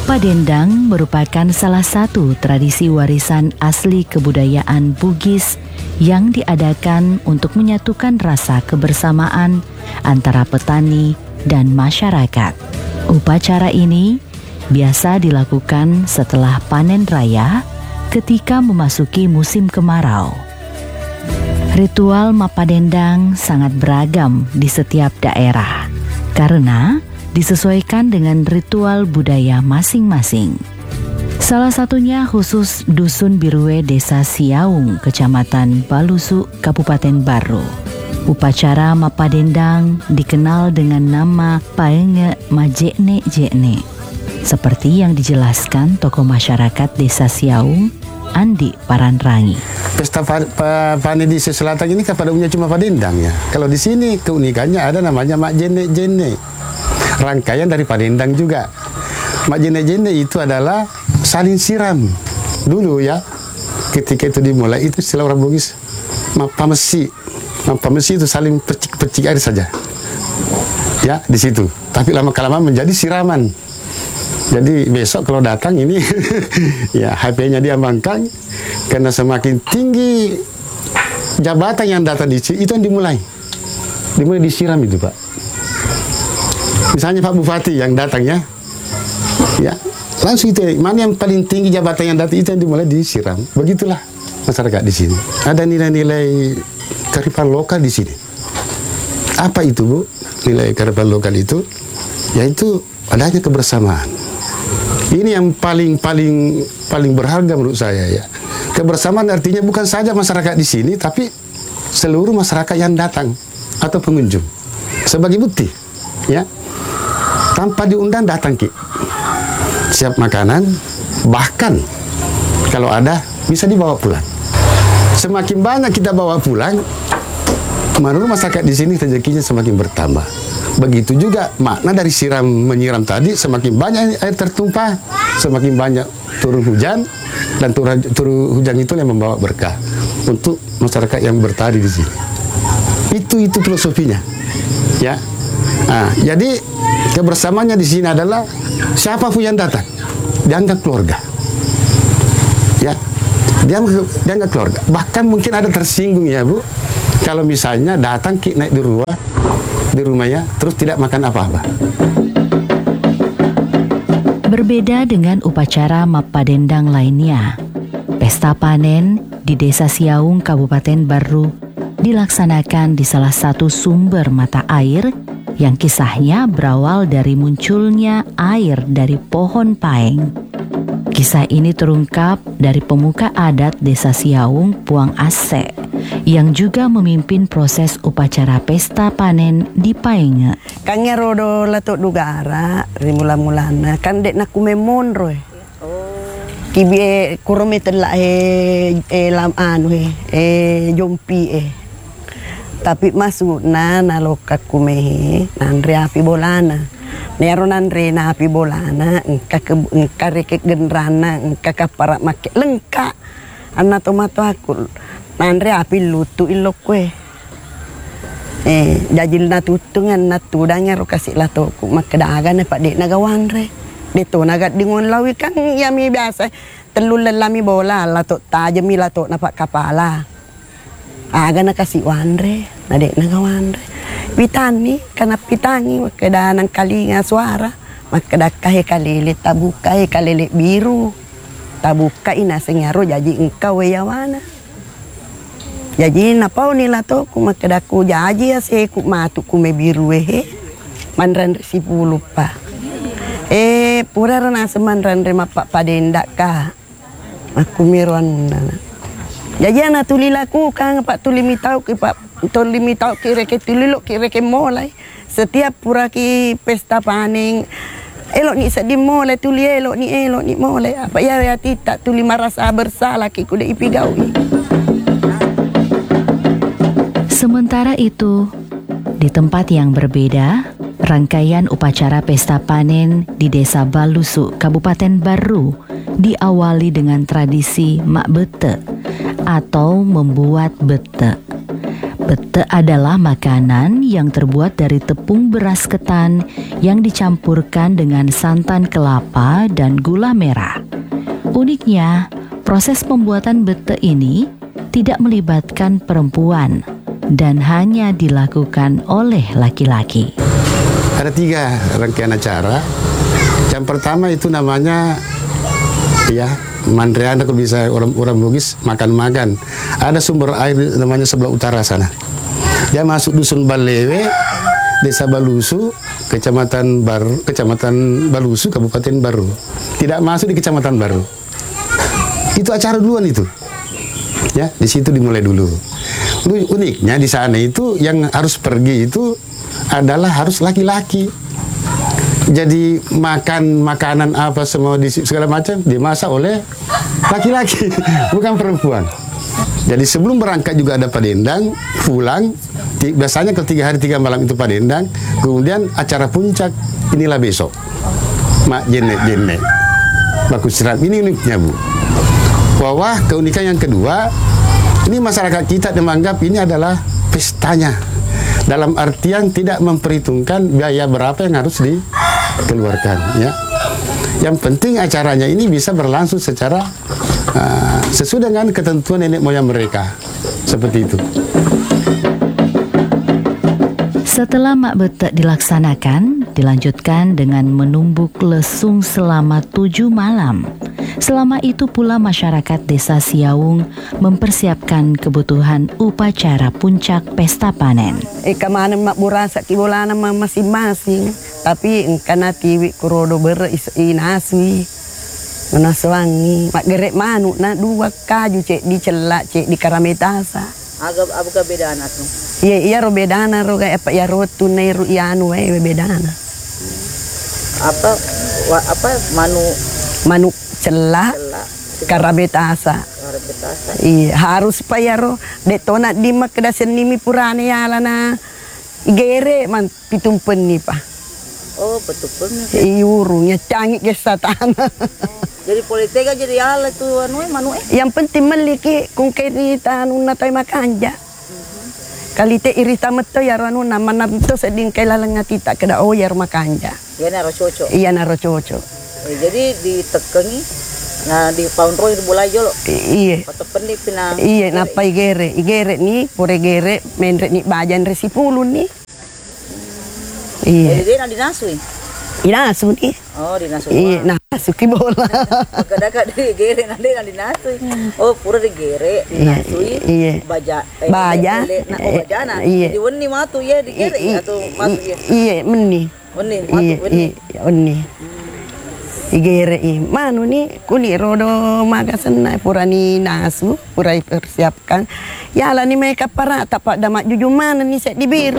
Padendang merupakan salah satu tradisi warisan asli kebudayaan Bugis yang diadakan untuk menyatukan rasa kebersamaan antara petani dan masyarakat. Upacara ini biasa dilakukan setelah panen raya ketika memasuki musim kemarau. Ritual Mapadendang sangat beragam di setiap daerah karena disesuaikan dengan ritual budaya masing-masing. Salah satunya khusus Dusun Birue Desa Siaung, Kecamatan Balusu, Kabupaten Baru. Upacara Mapadendang dikenal dengan nama Paenge Majekne Jekne, seperti yang dijelaskan tokoh masyarakat Desa Siaung, Andi Paranrangi. Pesta panen di selatan ini kan pada umumnya cuma Padendang ya. Kalau di sini keunikannya ada namanya Mak Jene Jene. Rangkaian dari Padendang juga. Mak Jene Jene itu adalah saling siram. Dulu ya, ketika itu dimulai itu istilah orang Bugis Mapamesi. Mapamesi itu saling percik air saja. Ya, di situ. Tapi lama-kelamaan menjadi siraman. Jadi besok kalau datang ini ya HP-nya dia mangkang karena semakin tinggi jabatan yang datang di sini itu yang dimulai disiram itu Pak. Misalnya Pak Bupati yang datang ya langsung itu mana yang paling tinggi jabatan yang datang itu yang dimulai disiram. Begitulah masyarakat di sini. Ada nilai-nilai kearifan lokal di sini. Apa itu Bu? Nilai kearifan lokal itu yaitu adanya kebersamaan. Ini yang paling berharga menurut saya ya. Kebersamaan artinya bukan saja masyarakat di sini, tapi seluruh masyarakat yang datang atau pengunjung. Sebagai bukti, ya, tanpa diundang datang Ki. Siap makanan, bahkan kalau ada bisa dibawa pulang. Semakin banyak kita bawa pulang, menurut masyarakat di sini rezekinya semakin bertambah. Begitu juga makna dari menyiram tadi, semakin banyak air tertumpah, semakin banyak turun hujan, dan turun hujan itu yang membawa berkah untuk masyarakat yang bertani di sini. Itu filosofinya, ya. Nah, jadi kebersamaannya di sini adalah siapapun yang datang dianggap keluarga, ya. Dianggap keluarga. Bahkan mungkin ada tersinggung ya Bu, kalau misalnya datang Ki naik di rumahnya terus tidak makan apa-apa. Berbeda dengan upacara Mapadendang lainnya, pesta panen di Desa Siaung, Kabupaten Baru dilaksanakan di salah satu sumber mata air yang kisahnya berawal dari munculnya air dari pohon paeng. Kisah ini terungkap dari pemuka adat Desa Siaung, Puang Ase, yang juga memimpin proses upacara pesta panen di Paenge. Kang rodo lato dugara rimula-mulana kan dek naku memon roy. Kibi kurome tela lam anu jompi Tapi masukna nalokat kumehe nandre api bolana. Nero nandre na api bolana engka reke genrana engka kapara make lengka. Anna tomato aku nandre api lutu ilok kue. Jajil na tutungan na tudangnya ro kasih latoku makadagan na pak dek nagawanre. Dito nagat dingon lawi kan yami biasa telul lelami bola lato tajami lato na pak kapala. Aga na kasih wanre, na dek nagawanre. Pitani kana pitangi makada nang kalinga suara makada kahe kalilit tabuka kalilit biru. Tabuka ina sengaro jadi engkau yawana. Jadi napau nila to kumakadaku jaji ase ku matu kume biru manran si puluh pa. Pura rana semanran rema pak padenda ka. Aku miruan nana. Jadi anak tulilaku kang pak tulimi tau ki pak tulimi tau ki reke tulilok ki reke mulai. Setiap pura ki pesta paning elok ni sedih mulai tuli elok ni mulai apa ya tidak tuli merasa bersalah ki kuda ipigawi. Sementara itu, di tempat yang berbeda, rangkaian upacara pesta panen di Desa Balusu, Kabupaten Baru diawali dengan tradisi mak bete atau membuat bete. Bete adalah makanan yang terbuat dari tepung beras ketan yang dicampurkan dengan santan kelapa dan gula merah. Uniknya, proses pembuatan bete ini tidak melibatkan perempuan dan hanya dilakukan oleh laki-laki. Ada 3 rangkaian acara. Yang pertama itu namanya Mandreana, kalau bisa orang Bugis makan-makan. Ada sumber air namanya sebelah utara sana. Dia masuk dusun Balewe, Desa Balusu, Kecamatan Balusu, Kabupaten Baru. Tidak masuk di Kecamatan Baru. Itu acara duluan itu. Ya, di situ dimulai dulu. Uniknya di sana itu yang harus pergi itu adalah harus laki-laki. Jadi makan makanan apa semua segala macam dimasak oleh laki-laki, bukan perempuan. Jadi sebelum berangkat juga ada padendang, pulang biasanya ke 3 hari 3 malam itu padendang, kemudian acara puncak inilah besok. Mak jenek bagus serat. Ini uniknya, Bu. Bahwa keunikan yang kedua, ini masyarakat kita menganggap ini adalah pestanya. Dalam artian tidak memperhitungkan biaya berapa yang harus dikeluarkan, ya. Yang penting acaranya ini bisa berlangsung secara sesuai dengan ketentuan nenek moyang mereka, seperti itu. Setelah mak bete dilaksanakan, dilanjutkan dengan menumbuk lesung selama 7 malam. Selama itu pula masyarakat Desa Siaung mempersiapkan kebutuhan upacara puncak pesta panen. Kemana mak burasa kibolana masing-masing. Tapi karena tiwi kurodo inaswi. Menaswangi. Mak gerek manu na 2 kaju cek di celak cek di karametasa. Agak bedana tuh. Iya ro bedana ro kayak apa ya ro tunai ro ianu bedana. Apa manu celak karabetasa. Iya harus pa ya ro detona di makdasen nimi purane ya lana igere man pitumpen ni pa. Oh betul Iurunya canggih ke satana. Jadi politika jadi ala tuh manu. Yang penting meliki kung kita anu natay makanja. Kali te irita meto ya anu nama namto seding kailalang tita kada oyar makanja. Iya naro cocok. Iya naro cocok. Jadi ditekengi nah di paun roy bulai jolo. Iya. Atau pendi pina. Iya napa igere ni pure gere menre ni bajan resi pulun ni. Iya. Jadi dia dinasui. Inasu ni. Oh dinasui. Iya nasu ki bola. Kadang-kadang di gere nanti dinasui. Oh pura di gere dinasui. Iya. Baja. Bajana. Iya. Di wani matu ya di gere atau matu ya. Iya meni. Wani matu wani. Iya wani. Igere manu ni kuli rodo magasan purani nasu purai persiapkan ya lah ni mereka para tapak damak jujuman ni set di biru.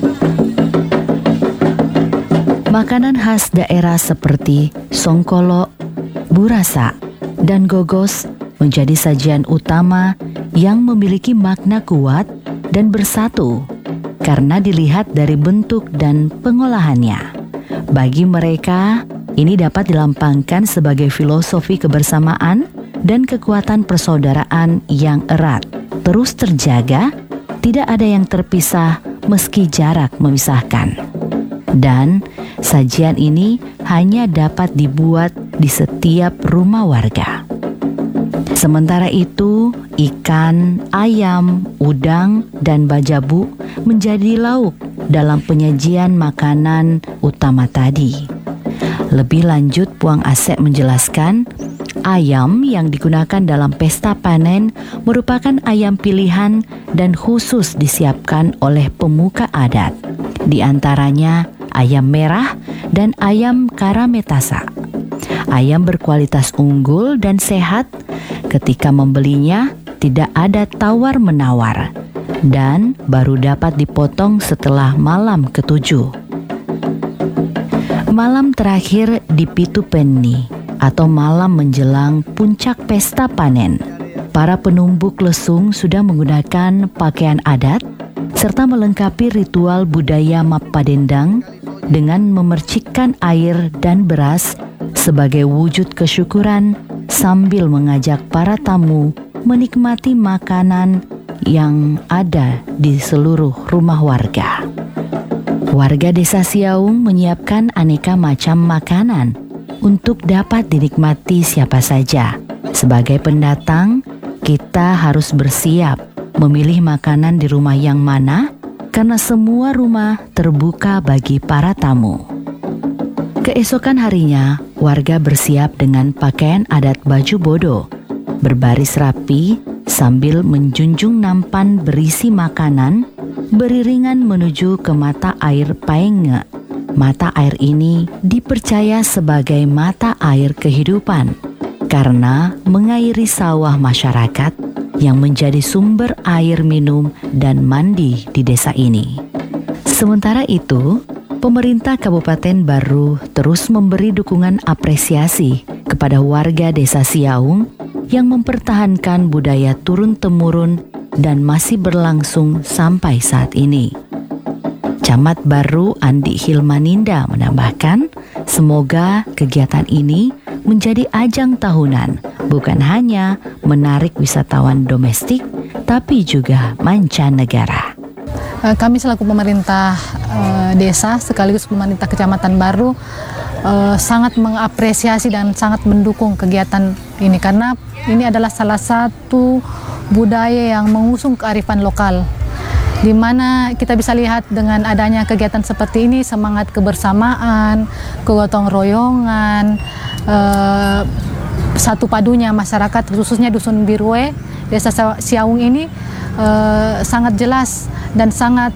Makanan khas daerah seperti songkolo, burasa, dan gogos menjadi sajian utama yang memiliki makna kuat dan bersatu karena dilihat dari bentuk dan pengolahannya. Bagi mereka, ini dapat dilampangkan sebagai filosofi kebersamaan dan kekuatan persaudaraan yang erat. Terus terjaga, tidak ada yang terpisah meski jarak memisahkan. Dan sajian ini hanya dapat dibuat di setiap rumah warga. Sementara itu, ikan, ayam, udang, dan bajabu menjadi lauk dalam penyajian makanan utama tadi. Lebih lanjut, Puang Asep menjelaskan, ayam yang digunakan dalam pesta panen merupakan ayam pilihan dan khusus disiapkan oleh pemuka adat. Di antaranya ayam merah dan ayam karametasa. Ayam berkualitas unggul dan sehat. Ketika membelinya, tidak ada tawar-menawar dan baru dapat dipotong setelah malam ke-7. Malam terakhir di Pitu Penni atau malam menjelang puncak pesta panen, para penumbuk lesung sudah menggunakan pakaian adat serta melengkapi ritual budaya Mappadendang dengan memercikkan air dan beras sebagai wujud kesyukuran sambil mengajak para tamu menikmati makanan yang ada di seluruh rumah warga. Warga Desa Siaung menyiapkan aneka macam makanan untuk dapat dinikmati siapa saja. Sebagai pendatang, kita harus bersiap memilih makanan di rumah yang mana karena semua rumah terbuka bagi para tamu. Keesokan harinya, warga bersiap dengan pakaian adat baju bodo, berbaris rapi sambil menjunjung nampan berisi makanan, beriringan menuju ke mata air Paenge. Mata air ini dipercaya sebagai mata air kehidupan karena mengairi sawah masyarakat yang menjadi sumber air minum dan mandi di desa ini. Sementara itu, pemerintah Kabupaten Barru terus memberi dukungan apresiasi kepada warga Desa Siaung yang mempertahankan budaya turun-temurun dan masih berlangsung sampai saat ini. Camat Barru Andi Hilmaninda menambahkan, semoga kegiatan ini menjadi ajang tahunan, bukan hanya menarik wisatawan domestik, tapi juga mancanegara. Kami selaku pemerintah desa sekaligus pemerintah Kecamatan Barru sangat mengapresiasi dan sangat mendukung kegiatan ini karena ini adalah salah satu budaya yang mengusung kearifan lokal, di mana kita bisa lihat dengan adanya kegiatan seperti ini semangat kebersamaan, kegotong royongan, satu padunya masyarakat khususnya Dusun Birue Desa Siaung ini sangat jelas dan sangat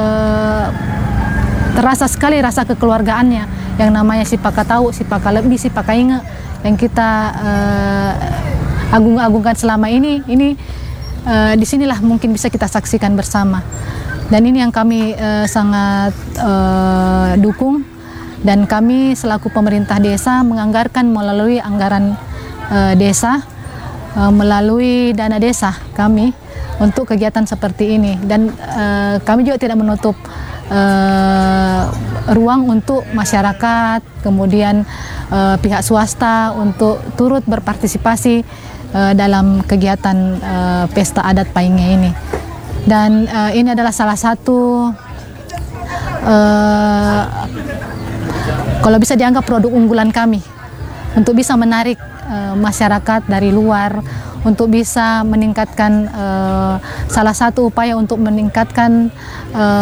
terasa sekali rasa kekeluargaannya yang namanya Sipaka Tahu, Sipaka Lebih, Sipaka Inge yang kita agung-agungkan selama ini disinilah mungkin bisa kita saksikan bersama, dan ini yang kami sangat dukung, dan kami selaku pemerintah desa menganggarkan melalui anggaran desa, melalui dana desa kami untuk kegiatan seperti ini, dan kami juga tidak menutup ruang untuk masyarakat, kemudian pihak swasta untuk turut berpartisipasi dalam kegiatan pesta adat Paenge ini. Dan ini adalah salah satu kalau bisa dianggap produk unggulan kami untuk bisa menarik masyarakat dari luar, untuk bisa meningkatkan salah satu upaya untuk meningkatkan